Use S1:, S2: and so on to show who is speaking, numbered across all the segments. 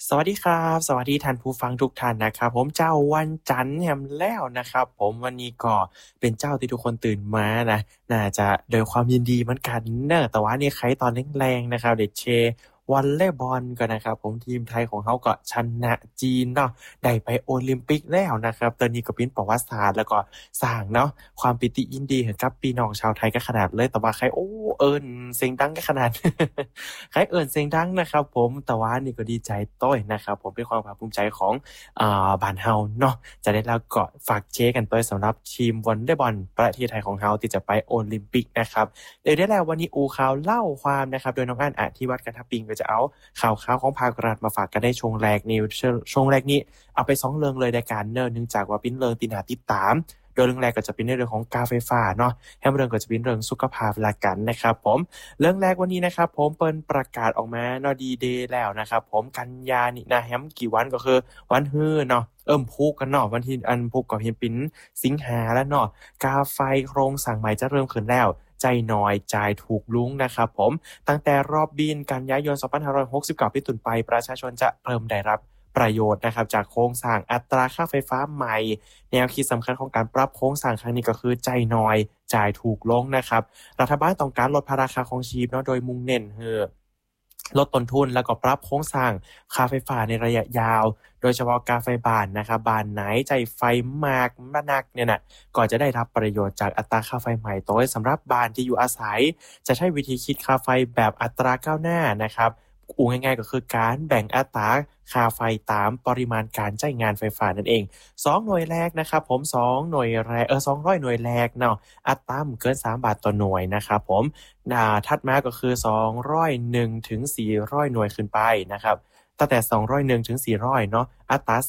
S1: สวัสดีครับสวัสดีท่านผู้ฟังทุกท่านนะครับผมเจ้าวันจันทร์แฮมแล้วนะครับผมวันนี้ก็เป็นเจ้าที่ทุกคนตื่นมานะน่าจะโดยความยินดีเหมือนกันเนอะแต่ว่านี่ใครตอนแรงๆนะครับเด็ดเชวอลเลย์บอลก็นะครับผมทีมไทยของเขาก็ชนะจีนเนาะได้ไปโอลิมปิกแล้วนะครับตอนนี้ก็เป็นประวัติศาสตร์แล้วก็สร้างเนาะความปิติยินดีให้กับพี่น้องชาวไทยก็ขนาดเลยแต่ว่าใครโอ้เอิญเสียงดังก็ขนาด ใครเอิญเสียงดังนะครับผมแต่ว่านี่ก็ดีใจต้อยนะครับผมเป็นความภาคภูมิใจของบ้านเฮาเนาะจะได้แล้วก็ฝากเชียร์กันต้อยสำหรับทีมวอลเลย์บอลประเทศไทยของเฮาที่จะไปโอลิมปิกนะครับเดี๋ยวได้แล้ววันนี้อูข่าวเล่าความนะครับโดยน้องอั้นอธิวัฒน์กันทปิงก็จะเอาข่าวของภาครัฐมาฝากกันได้ช่วงแรกนี้ช่วงแรกนี้เอาไป2เรื่องเลยในการเนื่องจากว่าเป็นเรื่องที่น่าติดตามโดยเรื่องแรกก็จะเป็นในเรื่องของการไฟฟ้าเนาะแฮมเรื่องก็จะเป็นเรื่องสุขภาพละกันนะครับผมเรื่องแรกวันนี้นะครับผมเปิ้นประกาศออกมาเนาะดีเดย์แล้วนะครับผมกันยานี่นะแฮมกี่วันก็คือวันฮื้อเนาะพุกกันเนาะวันที่อันพุกก็เห็นเป็นสิงหาแล้วเนาะกาไฟโครงสร้างใหม่จะเริ่มขึ้นแล้วใจน้อยจ่ายถูกลุงนะครับผมตั้งแต่รอบบินกันยายน2569เป็นต้นไปประชาชนจะเริ่มได้รับประโยชน์นะครับจากโครงสร้างอัตราค่าไฟฟ้าใหม่แนวคิดสำคัญของการปรับโครงสร้างครั้งนี้ก็คือใจน้อยจ่ายถูกลงนะครับรัฐบาลต้องการลดภาระค่าของชีพเนาะโดยมุ่งเน้นลดต้นทุนแล้วก็ปรับโครงสร้างค่าไฟฟ้าในระยะยาวโดยเฉพาะการไฟบ้านนะครับบ้านไหนใจไฟมากมานักเนี่ยนะก็จะได้รับประโยชน์จากอัตราค่าไฟใหม่โดยสำหรับบ้านที่อยู่อาศัยจะใช้วิธีคิดค่าไฟแบบอัตราก้าวหน้านะครับง่ายๆก็คือการแบ่งอัตราค่าไฟตามปริมาณการใช้งานไฟฟ้านั่นเอง2หน่วยแรกนะครับผม2หน่วยแรก200หน่วยแรกเนาะอัตราเกิน3บาทต่อหน่วยนะครับผมถัดมาก็คือ201ถึง400หน่วยขึ้นไปนะครับตั้งแต่201ถึง400เนาะอัตรา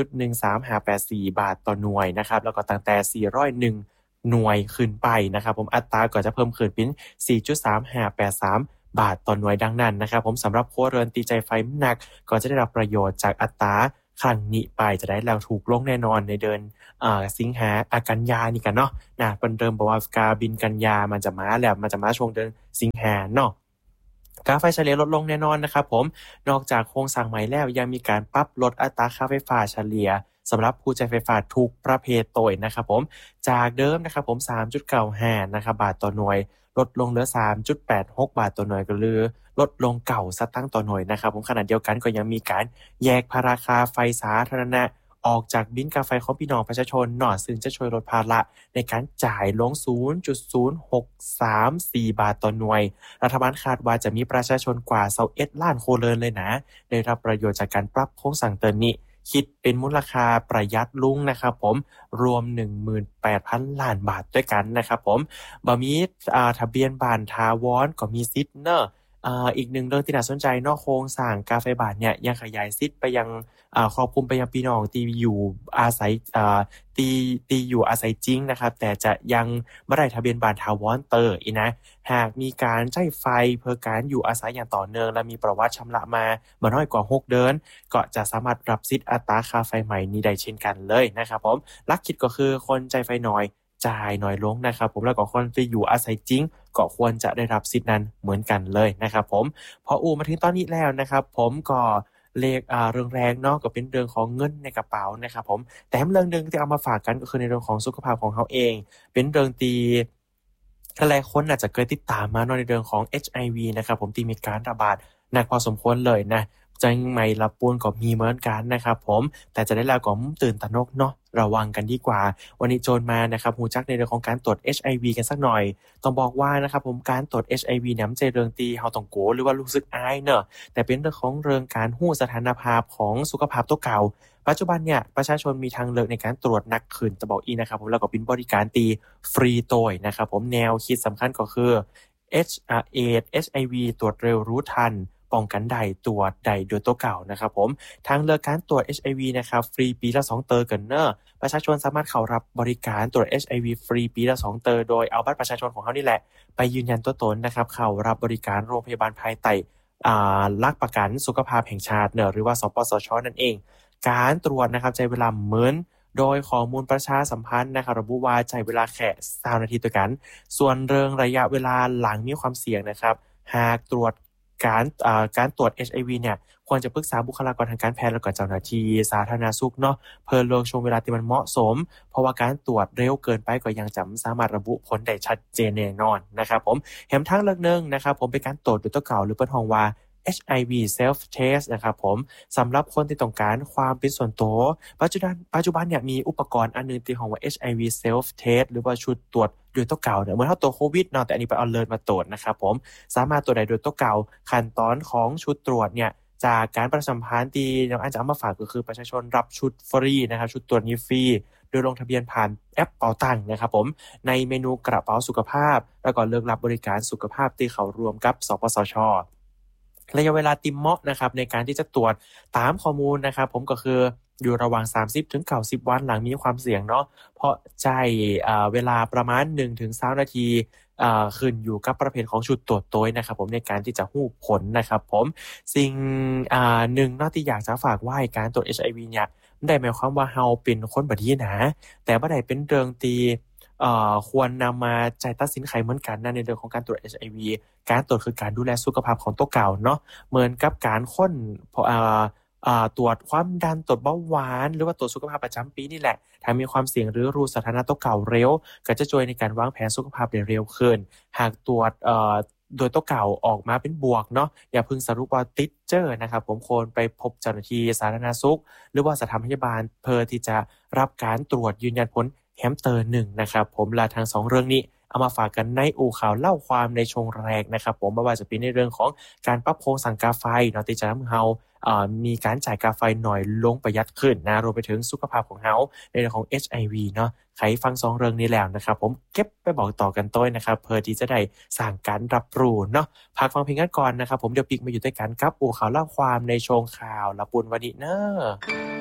S1: 4.13584 บาทต่อหน่วยนะครับแล้วก็ตั้งแต่401หน่วยขึ้นไปนะครับผมอัตราก็จะเพิ่มขึ้นเป็น 4.3583 บาทต่อหน่วยดังนั้นนะครับผมสำหรับครัวเรือนตีใจไฟหนักก็จะได้รับประโยชน์จากอัตราครั้งนี้ไปจะได้แล้วถูกลงแน่นอนในเดือนสิงหากันยานี่กันเนาะเป็นเดิมบอกว่าการบินกันยามันจะมาแล้วมันจะมาช่วงเดือนสิงหาเนาะค่าไฟเฉลี่ยลดลงแน่นอนนะครับผมนอกจากโครงสร้างใหม่แล้วยังมีการปรับลดอัตราค่าไฟฟ้าเฉลี่ยสำหรับผู้ใช้ไฟฟ้าทุกประเภทโดยนะครับผมจากเดิมนะครับผม 3.95 นะครับบาทต่อหน่วยลดลงเหลือ 3.86 บาทต่อหน่วยก็คือลดลง9 สตางค์ต่อหน่วยนะครับผมขณะเดียวกันก็ยังมีการแยกภาราคาไฟสาธารณะออกจากบิลกาไฟของพี่น้องประชาชนหน่อซึ่งจะช่วยลดภาระในการจ่ายลง 0.0634 บาทต่อหน่วยรัฐบาลคาดว่าจะมีประชาชนกว่า21ล้านครัวเรือนเลยนะได้รับประโยชน์จากการปรับโครงสร้างเตือนนี้คิดเป็นมูลค่าประหยัดลุงนะครับผมรวม 18,000 ล้านบาทด้วยกันนะครับผมบ่มีทะเบียนบ้านถาวรก็มีสิทธิ์เนอะอีกหนึ่งเรื่องที่น่าสนใจนอกโครงสร้างการไฟบ้านเนี่ยยังขยายสิทธิ์ไปยังครอบคลุมไปยังพี่น้องที่อยู่อาศัยตีอยู่อาศัยจริงนะครับแต่จะยังไม่ได้ทะเบียนบ้านถาวรเตอร์อีนะหากมีการใช้ไฟเพื่อการอยู่อาศัยอย่างต่อเนื่องและมีประวัติชำระมาบ่น้อยกว่า6เดือนก็จะสามารถรับสิทธิ์อัตราค่าไฟใหม่นี้ได้เช่นกันเลยนะครับผมหลักคิดก็คือคนใจไฟน้อยจ่ายน้อยลงนะครับผมแล้วก็คนที่อยู่อาศัยจริงก็ควรจะได้รับสิทธิ์นั้นเหมือนกันเลยนะครับผมพอมาถึงตอนนี้แล้วนะครับผมก็เลขเรื่องแรงเนาะก็เป็นเรื่องของเงินในกระเป๋านะครับผมแต่เรื่องนึงที่เอามาฝากกันก็คือในเรื่องของสุขภาพของเขาเองเป็นเรื่องที่หลายคนอาจจะเคยติดตามมาในเรื่องของ HIV นะครับผมที่มีการระบาดหนักพอสมควรเลยนะจังไม่ละปูนก็มีเหมือนกันนะครับผมแต่จะได้แล้วก็ตื่นตระหนกเนาะระวังกันดีกว่าวันนี้โจรมานะครับหูจักในเรื่องของการตรวจ HIV กันสักหน่อยต้องบอกว่านะครับผมการตรวจ HIV เนี่ยมันจะเรื่องตีเฮาต้องโกหรือว่ารู้สึกอายเนอะแต่เป็นเรื่องของเรื่องการฮู้สถานภาพของสุขภาพตัวเก่าปัจจุบันเนี่ยประชาชนมีทางเลือกในการตรวจนักขึ้นจะบอกอีนะครับผมแล้วก็เป็นบริการตีฟรีโดยนะครับผมแนวคิดสำคัญก็คือ HIV ตรวจเร็วรู้ทันป้องกันได้ตรวจได้ด้วยตัวเก่านะครับผมทางเลือกการตรวจ HIV นะครับฟรีปีละ2เตอกันเนอะประชาชนสามารถเข้ารับบริการตรวจ HIV ฟรีปีละ2เตอโดยเอาบัตรประชาชนของเขานี่แหละไปยืนยันตัวตนนะครับเข้ารับบริการโรงพยาบาลภายใต้หลักประกันสุขภาพแห่งชาติเนอะหรือว่าสปสช.นั่นเองการตรวจนะครับใช้เวลาเหมือนโดยข้อมูลประชาสัมพันธ์นะครับระบุว่าใช้เวลาแค่20นาทีต่อกันส่วนเรื่องระยะเวลาหลังมีความเสี่ยงนะครับหากตรวจการตรวจ HIV เนี่ยควรจะปรึกษาบุคลากรทางการแพทย์แล้วก็เจ้าหน้าที่สาธารณสุขเนาะเพื่อเลือกช่วงเวลาที่มันเหมาะสมเพราะว่าการตรวจเร็วเกินไปก็ยังจะไม่สามารถระบุผลได้ชัดเจนแน่นอนนะครับผมแถมทางเลือกหนึงนะครับผมเป็นการตรวจด้วยตัวเก่าหรือเปิ้นฮ้องว่า HIV self test นะครับผมสำหรับคนที่ต้องการความเป็นส่วนตัวปัจจุบันเนี่ยมีอุปกรณ์อันนึงที่ฮ้องว่า HIV self test หรือว่าชุดตรวจด้วยตัวเก่าเนี่ยเหมือนเฮาตรวจโควิดเนาะแต่อันนี้เป็นเอาเลิศมาตรวจนะครับผมสามารถตรวจได้ด้วยตัวเก่าขั้นตอนของชุดตรวจเนี่ยจากการประชาสัมพันธ์ที่น้องอาจจะเอามาฝากก็คือประชาชนรับชุดฟรีนะครับชุดตรวจนี้ฟรีโดยลงทะเบียนผ่านแอปเป๋าตังนะครับผมในเมนูกระเป๋าสุขภาพแล้วก็เลือกรับบริการสุขภาพที่เขารวมกับสปสช.ระยะเวลาติมเหมาะนะครับในการที่จะตรวจตามข้อมูลนะครับผมก็คืออยู่ระหว่าง30ถึง90วันหลังมีความเสี่ยงเนาะเพราะใจเวลาประมาณ1ถึง20นาทีขึ้นอยู่กับประเภทของชุดตรวจโดยนะครับผมในการที่จะฮู้ผลนะครับผมสิ่งหนึ่งเนาะที่อยากจะฝากไว้การตรวจ HIV เนี่ยไม่ได้หมายความว่าเราเป็นคนบ่ดีนะแต่บ่ได้เป็นเรื่องที่ควรนำมาใจตัดสินใครเหมือนกันนะในเรื่องของการตรวจ HIV การตรวจคือการดูแลสุขภาพของตัวเก่าเนาะเหมือนกับการค้นตรวจความดันตรวจเบาหวานหรือว่าตรวจสุขภาพประจำปีนี่แหละถ้ามีความเสี่ยงหรือรู้สถานะตัวเก่าเร็วก็จะช่วยในการวางแผนสุขภาพได้เร็วขึ้นหากตรวจโดยตัวเก่าออกมาเป็นบวกเนาะอย่าเพิ่งสรุปว่าติดเจอนะครับผมควรไปพบเจ้าหน้าที่สาธารณสุขหรือว่าสถานพยาบาลเพื่อที่จะรับการตรวจยืนยันผลแฮมสเตอร์1นะครับผมและทาง2เรื่องนี้เอามาฝากกันในอู่ข่าวเล่าความในช่วงแรกนะครับผมไม่ว่าจะเป็นในเรื่องของการปรับโครงสร้างกาไฟเนาะที่จะทำให้เรามีการจ่ายกาไฟหน่อยลงประหยัดขึ้นนะรวมไปถึงสุขภาพของเราในเรื่องของ HIV เนาะใครฟัง2เรื่องนี้แล้วนะครับผมเก็บไปบอกต่อกันต้อยนะครับเพื่อที่จะได้สร้างการรับรู้เนาะพักฟังเพลงกันก่อนนะครับผมเดี๋ยวปิกมาอยู่ด้วยกันกับอู่ข่าวเล่าความในช่วงข่าวละปุ่นวันนี้เนอะ